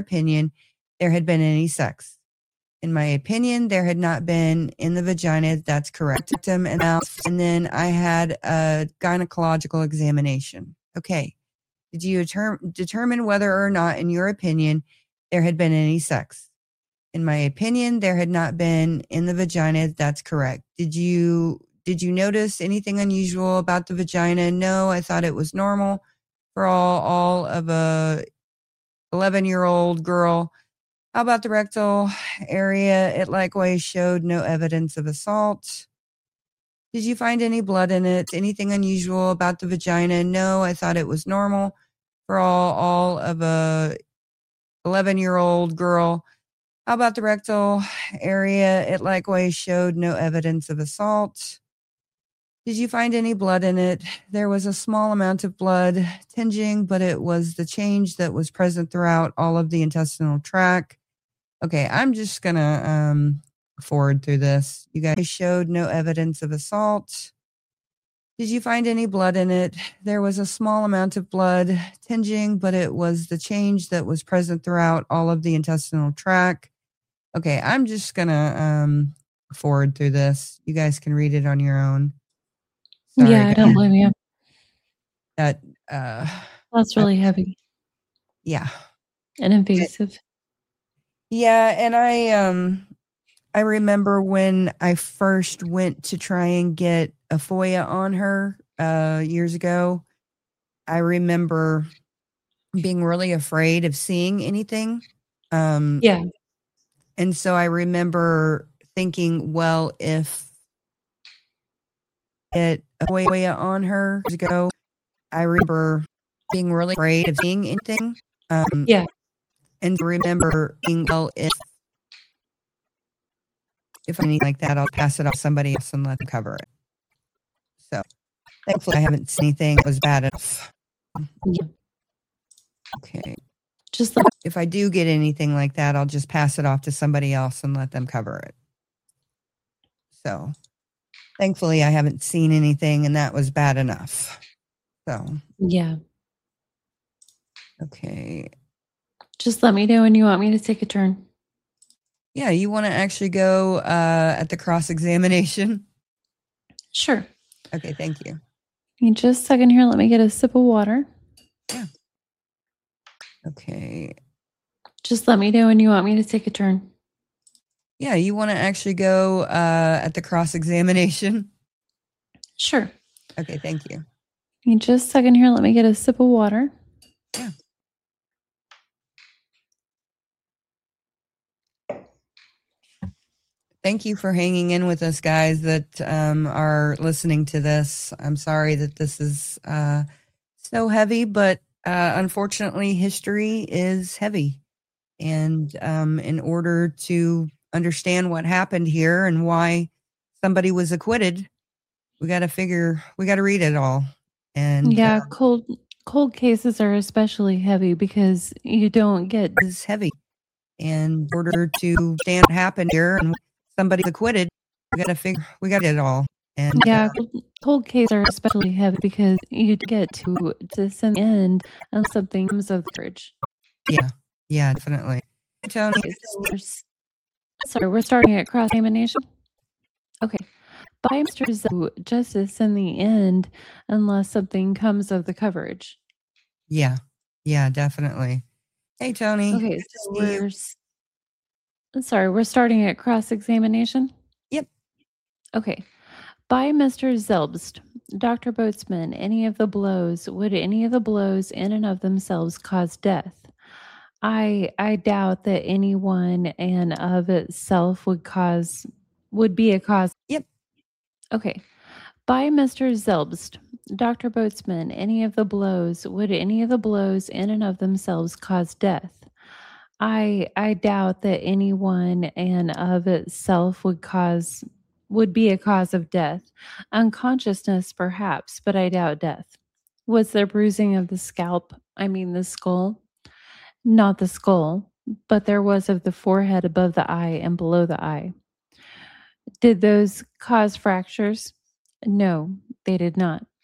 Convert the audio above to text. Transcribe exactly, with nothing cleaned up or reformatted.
opinion, there had been any sex. In my opinion, there had not been in the vagina. That's correct. And then I had a gynecological examination. Okay. Did you deter- determine whether or not, in your opinion, there had been any sex? In my opinion, there had not been in the vagina. That's correct. Did you did you notice anything unusual about the vagina? No, I thought it was normal for all all of a eleven-year-old girl. How about the rectal area? It likewise showed no evidence of assault. Did you find any blood in it? Anything unusual about the vagina? No, I thought it was normal for all all of a eleven-year-old girl. How about the rectal area? It likewise showed no evidence of assault. Did you find any blood in it? There was a small amount of blood tinging, but it was the change that was present throughout all of the intestinal tract. Okay, I'm just going to um, forward through this. You guys showed no evidence of assault. Did you find any blood in it? There was a small amount of blood tinging, but it was the change that was present throughout all of the intestinal tract. Okay, I'm just going to um, forward through this. You guys can read it on your own. Sorry, yeah, I don't blame you. That uh, That's really uh, heavy. Yeah. And invasive. Yeah, and I um I remember when I first went to try and get a F O I A on her uh years ago. I remember being really afraid of seeing anything. Um yeah. And so I remember thinking, well, if it a F O I A on her years ago, I remember being really afraid of seeing anything. Um yeah. And remember being, well, if if anything like that, I'll pass it off to somebody else and let them cover it. So thankfully I haven't seen anything that was bad enough. Yeah. Okay. Just like if I do get anything like that, I'll just pass it off to somebody else and let them cover it. So thankfully I haven't seen anything and that was bad enough. So yeah. Okay. Just let me know when you want me to take a turn. Yeah, you want to actually go uh, at the cross-examination? Sure. Okay, thank you. Give me just a second here. Let me get a sip of water. Yeah. Okay. Just let me know when you want me to take a turn. Yeah, you want to actually go uh, at the cross-examination? Sure. Okay, thank you. Give me just a second here. Let me get a sip of water. Yeah. Thank you for hanging in with us, guys that um, are listening to this. I'm sorry that this is uh, so heavy, but uh, unfortunately, history is heavy. And um, in order to understand what happened here and why somebody was acquitted, we got to figure, we got to read it all. And yeah, uh, cold cold cases are especially heavy because you don't get is heavy. And in order to understand what happened here and somebody's acquitted, we got to figure, we got it all. And yeah, cold, cold cases are especially heavy because you get to to send the end and something comes of the courage. Yeah, yeah, definitely. Tony, Okay, so we're, sorry, we're starting at cross examination. Okay, by Mister Zhou, justice in the end, unless something comes of the coverage. Yeah, yeah, definitely. Hey, Tony. Okay, so we're sorry, we're starting at cross examination. Yep. Okay. By Mister Zelbst, Doctor Boatsman, any of the blows, would any of the blows in and of themselves cause death? I I doubt that any one and of itself would cause, would be a cause. Yep. Okay. By Mister Zelbst, Doctor Boatsman, any of the blows, would any of the blows in and of themselves cause death? I I doubt that any one and of itself would cause, would be a cause of death. Unconsciousness, perhaps, but I doubt death. Was there bruising of the scalp? I mean, the skull? Not the skull, but there was of the forehead above the eye and below the eye. Did those cause fractures? No, they did not.